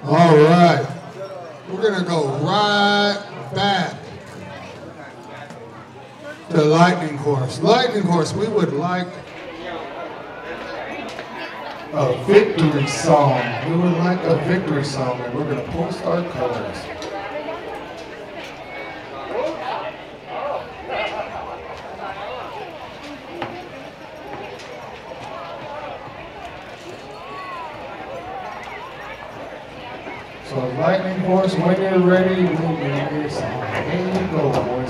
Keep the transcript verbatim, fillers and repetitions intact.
All right. We're going to go right back to lightning course. Lightning course, we would like a victory song. We would like a victory song, and we're going to post our colors. So lightning course, when you're ready, we'll give you a song. There you go, boy.